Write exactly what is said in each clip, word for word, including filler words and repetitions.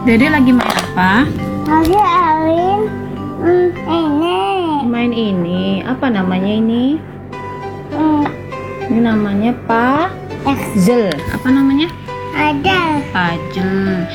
Dede lagi main apa? Lagi Alin hmm, ini. Main ini. Apa namanya ini? Hmm, Ini namanya puzzle. Apa namanya? ada. Puzzle.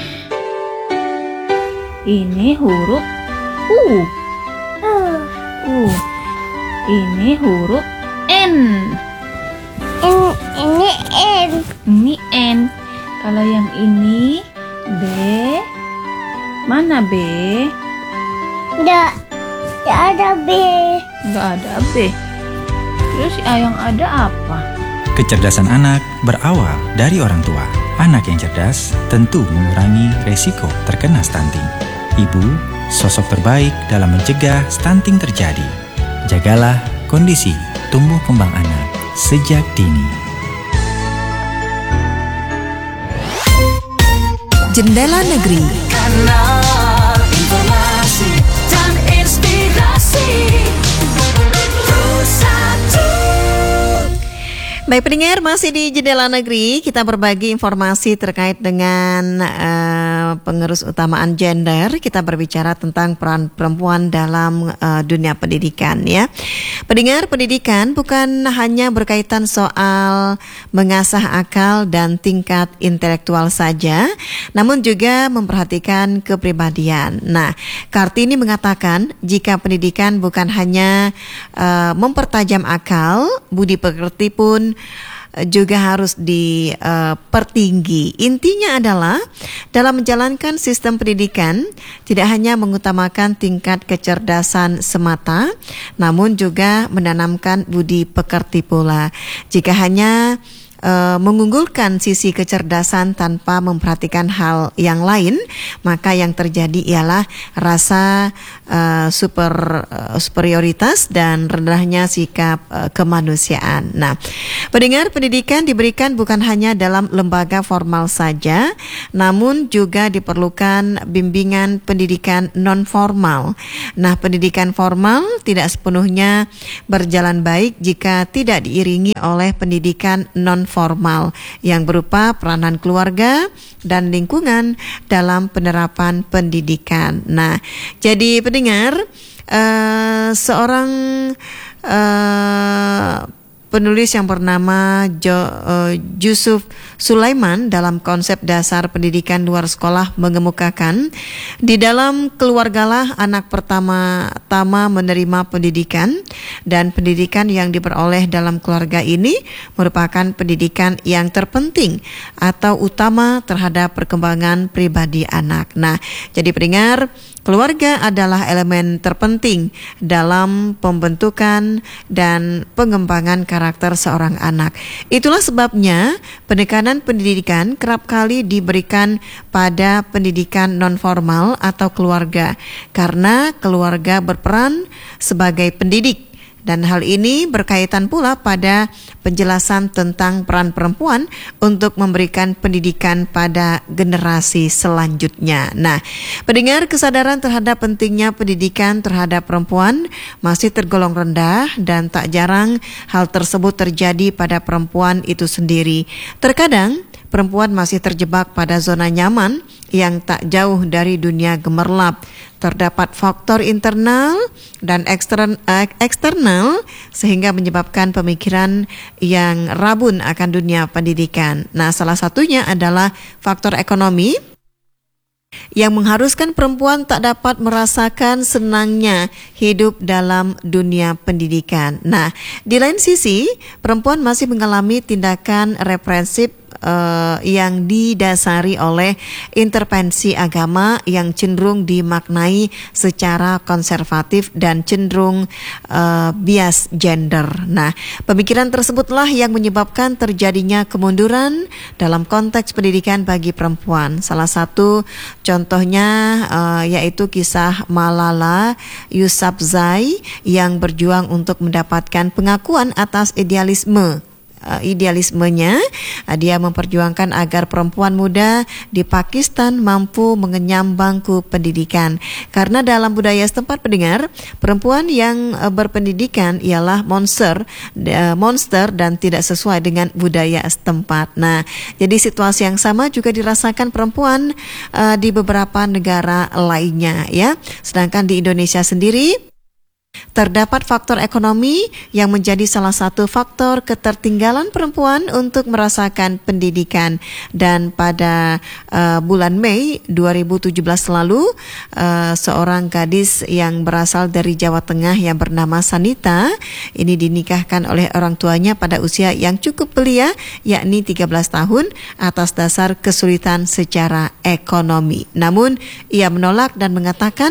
Ini huruf U. Uh, U. Ini huruf N. ini ini N. Ini N. Kalau yang ini B. Mana B? Nggak, nggak ada B. Nggak ada B. Terus yang ada apa? Kecerdasan anak berawal dari orang tua. Anak yang cerdas tentu mengurangi resiko terkena stunting. Ibu, sosok terbaik dalam mencegah stunting terjadi. Jagalah kondisi tumbuh kembang anak sejak dini. Jendela Negeri. Kanal informasi dan inspirasi Pusat. Baik pendengar, masih di Jendela Negeri, kita berbagi informasi terkait dengan uh, pengerus utamaan gender. Kita berbicara tentang peran perempuan dalam uh, dunia pendidikan ya. Pendengar, pendidikan bukan hanya berkaitan soal mengasah akal dan tingkat intelektual saja, namun juga memperhatikan kepribadian. Nah, Kartini mengatakan jika pendidikan bukan hanya uh, mempertajam akal, budi pekerti pun juga harus dipertinggi. Uh, Intinya adalah dalam menjalankan sistem pendidikan tidak hanya mengutamakan tingkat kecerdasan semata, namun juga menanamkan budi pekerti pula. Jika hanya Uh, mengunggulkan sisi kecerdasan tanpa memperhatikan hal yang lain, maka yang terjadi ialah rasa uh, super uh, superioritas dan rendahnya sikap uh, kemanusiaan. Nah, pendengar, pendidikan diberikan bukan hanya dalam lembaga formal saja, namun juga diperlukan bimbingan pendidikan non formal. Nah, pendidikan formal tidak sepenuhnya berjalan baik jika tidak diiringi oleh pendidikan non formal yang berupa peranan keluarga dan lingkungan dalam penerapan pendidikan. Nah, jadi pendengar, uh, seorang uh, penulis yang bernama jo, uh, Yusuf Sulaiman dalam konsep dasar pendidikan luar sekolah mengemukakan di dalam keluargalah anak pertama-tama menerima pendidikan, dan pendidikan yang diperoleh dalam keluarga ini merupakan pendidikan yang terpenting atau utama terhadap perkembangan pribadi anak. Nah, jadi pendengar, keluarga adalah elemen terpenting dalam pembentukan dan pengembangan karakter seorang anak. Itulah sebabnya penekanan pendidikan kerap kali diberikan pada pendidikan non-formal atau keluarga, karena keluarga berperan sebagai pendidik. Dan hal ini berkaitan pula pada penjelasan tentang peran perempuan untuk memberikan pendidikan pada generasi selanjutnya. Nah, pendengar, kesadaran terhadap pentingnya pendidikan terhadap perempuan masih tergolong rendah, dan tak jarang hal tersebut terjadi pada perempuan itu sendiri. Terkadang perempuan masih terjebak pada zona nyaman yang tak jauh dari dunia gemerlap. Terdapat faktor internal dan ekstern, eh, eksternal sehingga menyebabkan pemikiran yang rabun akan dunia pendidikan. Nah, salah satunya adalah faktor ekonomi yang mengharuskan perempuan tak dapat merasakan senangnya hidup dalam dunia pendidikan. Nah, di lain sisi, perempuan masih mengalami tindakan represif Uh, yang didasari oleh intervensi agama yang cenderung dimaknai secara konservatif dan cenderung uh, bias gender. Nah, pemikiran tersebutlah yang menyebabkan terjadinya kemunduran dalam konteks pendidikan bagi perempuan. Salah satu contohnya uh, yaitu kisah Malala Yousafzai yang berjuang untuk mendapatkan pengakuan atas idealisme uh, idealismenya. Uh, dia memperjuangkan agar perempuan muda di Pakistan mampu mengenyam bangku pendidikan. Karena dalam budaya setempat pendengar, perempuan yang uh, berpendidikan ialah monster, uh, monster dan tidak sesuai dengan budaya setempat. Nah, jadi situasi yang sama juga dirasakan perempuan uh, di beberapa negara lainnya ya. Sedangkan di Indonesia sendiri terdapat faktor ekonomi yang menjadi salah satu faktor ketertinggalan perempuan untuk merasakan pendidikan. Dan pada uh, bulan Mei dua ribu tujuh belas lalu, uh, seorang gadis yang berasal dari Jawa Tengah yang bernama Sanita ini dinikahkan oleh orang tuanya pada usia yang cukup belia, yakni tiga belas tahun, atas dasar kesulitan secara ekonomi. Namun ia menolak dan mengatakan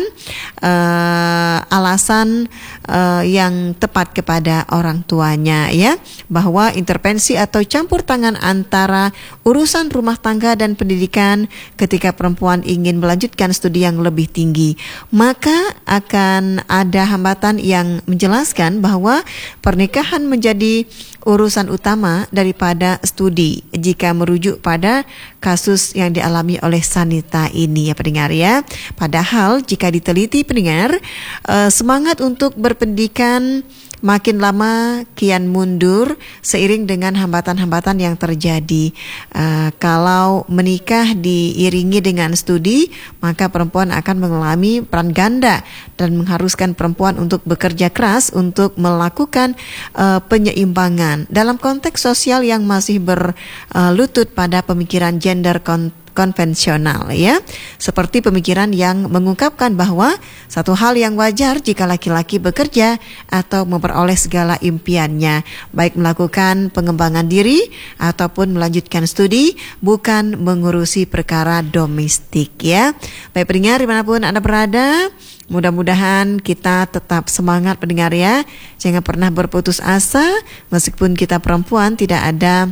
uh, alasan Uh, yang tepat kepada orang tuanya ya, bahwa intervensi atau campur tangan antara urusan rumah tangga dan pendidikan ketika perempuan ingin melanjutkan studi yang lebih tinggi, maka akan ada hambatan yang menjelaskan bahwa pernikahan menjadi urusan utama daripada studi jika merujuk pada kasus yang dialami oleh Sanita ini ya pendengar ya. Padahal jika diteliti pendengar, eh, semangat untuk berpendidikan makin lama kian mundur seiring dengan hambatan-hambatan yang terjadi. Uh, kalau menikah diiringi dengan studi, maka perempuan akan mengalami peran ganda dan mengharuskan perempuan untuk bekerja keras untuk melakukan uh, penyeimbangan dalam konteks sosial yang masih berlutut pada pemikiran gender kon- konvensional ya, seperti pemikiran yang mengungkapkan bahwa satu hal yang wajar jika laki-laki bekerja atau memperoleh segala impiannya, baik melakukan pengembangan diri ataupun melanjutkan studi, bukan mengurusi perkara domestik ya. Baik pendengar dimanapun Anda berada, mudah-mudahan kita tetap semangat pendengar ya, jangan pernah berputus asa meskipun kita perempuan, tidak ada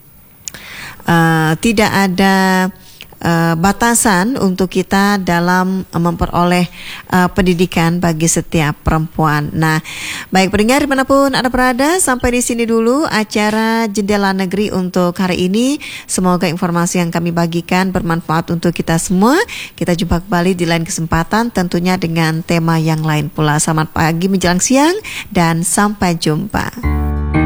uh, tidak ada Uh, batasan untuk kita dalam uh, memperoleh uh, pendidikan bagi setiap perempuan. Nah, baik pendengar dimanapun Anda berada, sampai di sini dulu acara Jendela Negeri untuk hari ini. Semoga informasi yang kami bagikan bermanfaat untuk kita semua. Kita jumpa kembali di lain kesempatan, tentunya dengan tema yang lain pula. Selamat pagi menjelang siang dan sampai jumpa.